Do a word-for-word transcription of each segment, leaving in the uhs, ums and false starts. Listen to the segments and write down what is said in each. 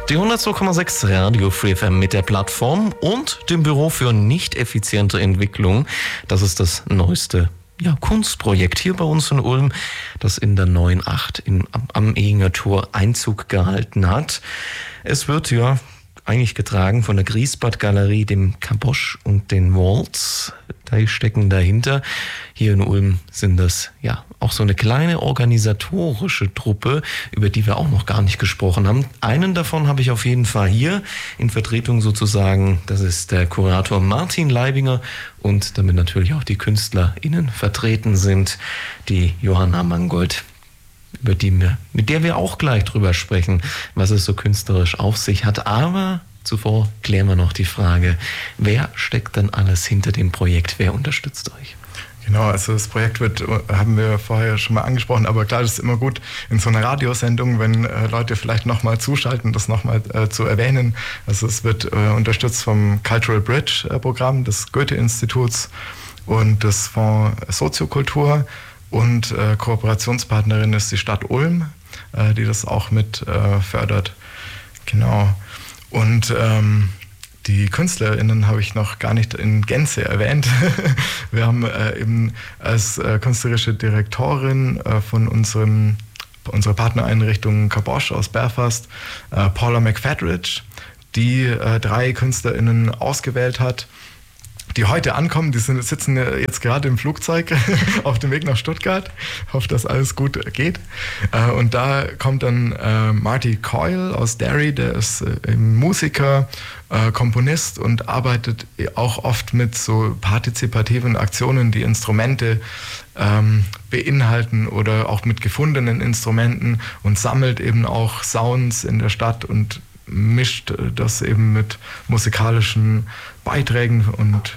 Die hundertzwei Komma sechs Radio Free F M mit der Plattform und dem Büro für nicht effiziente Entwicklung. Das ist das neueste ja, Kunstprojekt hier bei uns in Ulm, das in der neuen acht in, am Ehinger Tor Einzug gehalten hat. Es wird ja eigentlich getragen von der Griesbad Galerie, dem Kabosch und den Waltz. Die stecken dahinter. Hier in Ulm sind das ja auch so eine kleine organisatorische Truppe, über die wir auch noch gar nicht gesprochen haben. Einen davon habe ich auf jeden Fall hier in Vertretung sozusagen. Das ist der Kurator Martin Leibinger und damit natürlich auch die KünstlerInnen vertreten sind, die Johanna Mangold, über die wir, mit der wir auch gleich drüber sprechen, was es so künstlerisch auf sich hat. Aber zuvor klären wir noch die Frage, wer steckt denn alles hinter dem Projekt? Wer unterstützt euch? Genau, also das Projekt wird, haben wir vorher schon mal angesprochen, aber klar, das ist immer gut in so einer Radiosendung, wenn äh, Leute vielleicht nochmal zuschalten, das nochmal äh, zu erwähnen. Also es wird äh, unterstützt vom Cultural Bridge äh, Programm des Goethe-Instituts und des Fonds Soziokultur und äh, Kooperationspartnerin ist die Stadt Ulm, äh, die das auch mit äh, fördert. Genau. Und ähm, die KünstlerInnen habe ich noch gar nicht in Gänze erwähnt. Wir haben äh, eben als äh, künstlerische Direktorin äh, von unserem, unserer Partnereinrichtung Kabosch aus Belfast äh, Paula McFadridge, die äh, drei KünstlerInnen ausgewählt hat, die heute ankommen. Die sind, sitzen jetzt gerade im Flugzeug auf dem Weg nach Stuttgart. Ich hoffe, dass alles gut geht. Und da kommt dann äh, Marty Coyle aus Derry, der ist äh, Musiker, äh, Komponist und arbeitet auch oft mit so partizipativen Aktionen, die Instrumente ähm, beinhalten oder auch mit gefundenen Instrumenten und sammelt eben auch Sounds in der Stadt und mischt das eben mit musikalischen Beiträgen und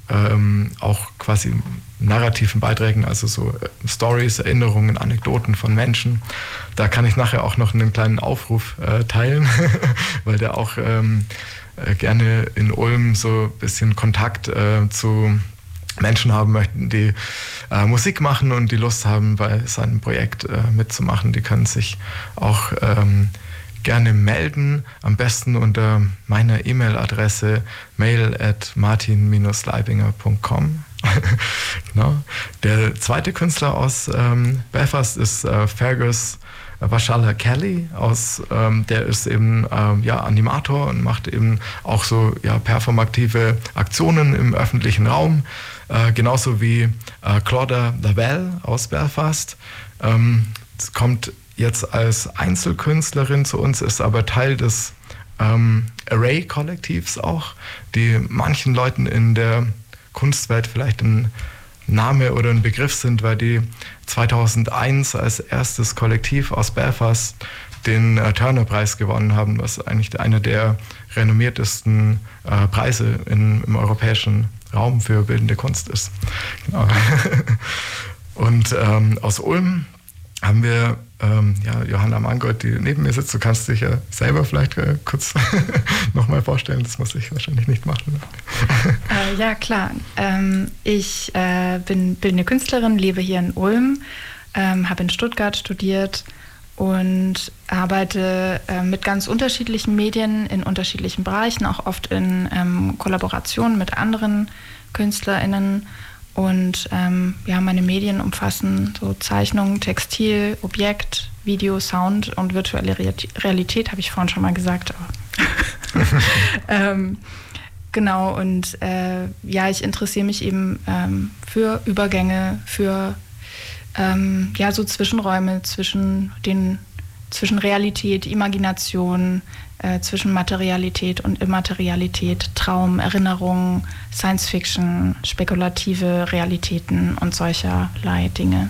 ähm, auch quasi narrativen Beiträgen, also so Stories, Erinnerungen, Anekdoten von Menschen. Da kann ich nachher auch noch einen kleinen Aufruf äh, teilen, weil der auch ähm, äh, gerne in Ulm so ein bisschen Kontakt äh, zu Menschen haben möchten, die äh, Musik machen und die Lust haben, bei seinem Projekt äh, mitzumachen. Die können sich auch ähm, gerne melden, am besten unter meiner E-Mail-Adresse mail at martin leibinger punkt com. Genau. Der zweite Künstler aus ähm, Belfast ist äh, Fergus Washala Kelly, aus, ähm, der ist eben ähm, ja, Animator und macht eben auch so ja, performative Aktionen im öffentlichen Raum, äh, genauso wie äh, Claudia Lavelle aus Belfast. Ähm, es kommt jetzt als Einzelkünstlerin zu uns, ist aber Teil des ähm, Array-Kollektivs auch, die manchen Leuten in der Kunstwelt vielleicht ein Name oder ein Begriff sind, weil die zweitausendeins als erstes Kollektiv aus Belfast den äh, Turner-Preis gewonnen haben, was eigentlich einer der renommiertesten äh, Preise in, im europäischen Raum für bildende Kunst ist. Genau. Und ähm, aus Ulm haben wir ähm, ja, Johanna Mangold, die neben mir sitzt. Du kannst dich ja selber vielleicht äh, kurz nochmal vorstellen. Das muss ich wahrscheinlich nicht machen. äh, ja, klar. Ähm, ich äh, bin bildende Künstlerin, lebe hier in Ulm, ähm, habe in Stuttgart studiert und arbeite äh, mit ganz unterschiedlichen Medien in unterschiedlichen Bereichen, auch oft in ähm, Kollaboration mit anderen KünstlerInnen. Und ähm, ja, meine Medien umfassen so Zeichnung, Textil, Objekt, Video, Sound und virtuelle Realität, habe ich vorhin schon mal gesagt. ähm, genau, und äh, ja, ich interessiere mich eben ähm, für Übergänge, für ähm, ja, so Zwischenräume zwischen, den, zwischen Realität, Imagination, Äh, zwischen Materialität und Immaterialität, Traum, Erinnerung, Science-Fiction, spekulative Realitäten und solcherlei Dinge.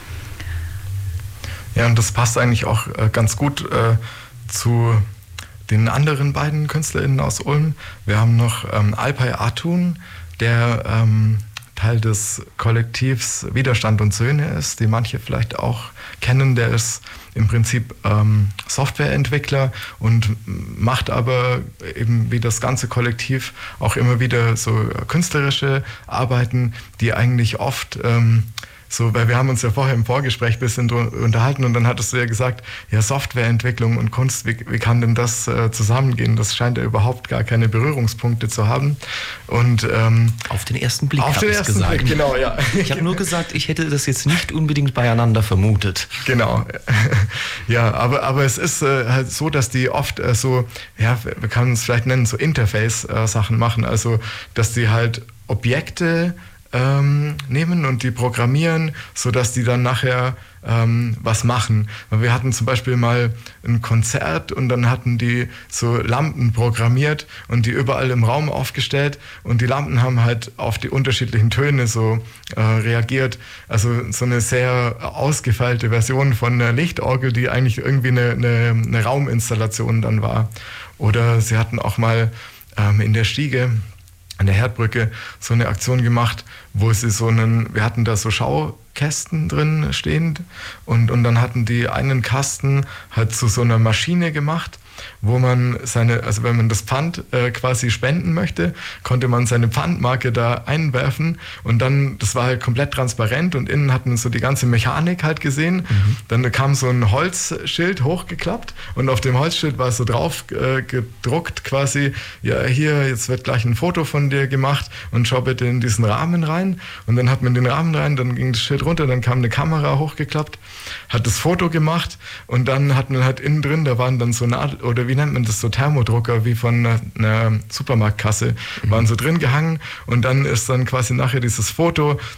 Ja, und das passt eigentlich auch äh, ganz gut äh, zu den anderen beiden KünstlerInnen aus Ulm. Wir haben noch ähm, Alpay Atun, der ähm, Teil des Kollektivs Widerstand und Söhne ist, die manche vielleicht auch kennen. Der ist im Prinzip ähm, Softwareentwickler und macht aber eben wie das ganze Kollektiv auch immer wieder so künstlerische Arbeiten, die eigentlich oft ähm, so, weil wir haben uns ja vorher im Vorgespräch ein bisschen unterhalten und dann hattest du ja gesagt, ja, Softwareentwicklung und Kunst, wie, wie kann denn das äh, zusammengehen? Das scheint ja überhaupt gar keine Berührungspunkte zu haben. Und ähm, auf den ersten Blick habe ich gesagt. Blick, genau, ja. Ich habe nur gesagt, ich hätte das jetzt nicht unbedingt beieinander vermutet. Genau. Ja, aber, aber es ist äh, halt so, dass die oft äh, so, ja, wir können es vielleicht nennen, so Interface-Sachen äh, machen. Also, dass die halt Objekte ähm, nehmen und die programmieren, sodass die dann nachher ähm, was machen. Wir hatten zum Beispiel mal ein Konzert und dann hatten die so Lampen programmiert und die überall im Raum aufgestellt und die Lampen haben halt auf die unterschiedlichen Töne so äh, reagiert. Also so eine sehr ausgefeilte Version von einer Lichtorgel, die eigentlich irgendwie eine, eine, eine Rauminstallation dann war. Oder sie hatten auch mal ähm, in der Stiege an der Herdbrücke so eine Aktion gemacht, wo sie so einen, wir hatten da so Schaukästen drin stehend und, und dann hatten die einen Kasten halt zu so einer Maschine gemacht, wo man seine, also wenn man das Pfand äh, quasi spenden möchte, konnte man seine Pfandmarke da einwerfen und dann, das war halt komplett transparent und innen hat man so die ganze Mechanik halt gesehen. Mhm. Dann kam so ein Holzschild hochgeklappt und auf dem Holzschild war so drauf äh, gedruckt quasi, ja hier, jetzt wird gleich ein Foto von dir gemacht und schau bitte in diesen Rahmen rein und dann hat man den Rahmen rein, dann ging das Schild runter, dann kam eine Kamera hochgeklappt, hat das Foto gemacht und dann hat man halt innen drin, da waren dann so Nadel oder wie nennt man das, so Thermodrucker wie von einer, einer Supermarktkasse, mhm. waren so drin gehangen und dann ist dann quasi nachher dieses Foto